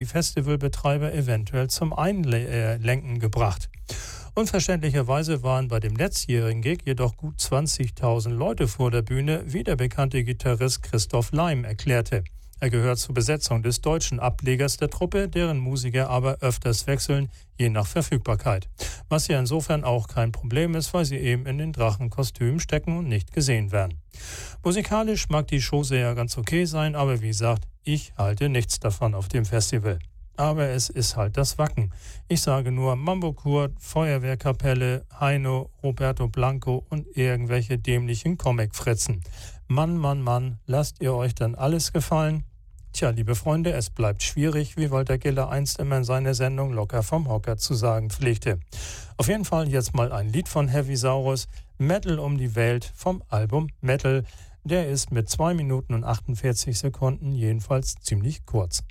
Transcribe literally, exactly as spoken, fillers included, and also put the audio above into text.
Festivalbetreiber eventuell zum Einlenken gebracht. Unverständlicherweise waren bei dem letztjährigen Gig jedoch gut zwanzigtausend Leute vor der Bühne, wie der bekannte Gitarrist Christoph Leim erklärte. Er gehört zur Besetzung des deutschen Ablegers der Truppe, deren Musiker aber öfters wechseln, je nach Verfügbarkeit. Was ja insofern auch kein Problem ist, weil sie eben in den Drachenkostümen stecken und nicht gesehen werden. Musikalisch mag die Show sehr ganz okay sein, aber wie gesagt, ich halte nichts davon auf dem Festival. Aber es ist halt das Wacken. Ich sage nur Mambo Kurt, Feuerwehrkapelle, Heino, Roberto Blanco und irgendwelche dämlichen Comic-Fritzen. Mann, Mann, Mann, lasst ihr euch dann alles gefallen? Tja, liebe Freunde, es bleibt schwierig, wie Walter Giller einst immer in seiner Sendung locker vom Hocker zu sagen pflegte. Auf jeden Fall jetzt mal ein Lied von Heavy Saurus, Metal um die Welt vom Album Metal. Der ist mit zwei Minuten und achtundvierzig Sekunden jedenfalls ziemlich kurz.